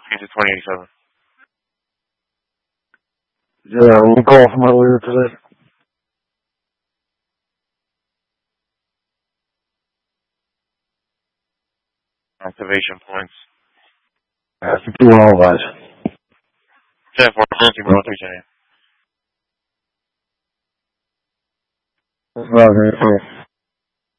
He's at 2087. Yeah, roll call from earlier today. Activation points. I think you all guys. 10-4, 13-3, That's not very cool.